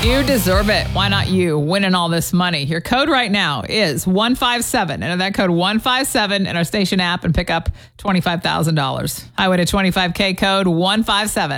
You deserve it. Why not you winning all this money? Your code right now is 157. Enter that code 157 in our station app and pick up $25,000. Highway to 25K code 157.